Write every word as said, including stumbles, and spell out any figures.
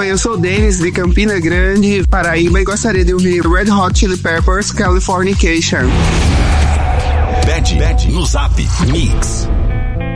eu sou o Denis de Campina Grande, Paraíba, e gostaria de ouvir Red Hot Chili Peppers, Californication. Bad, Bad no Zap Mix.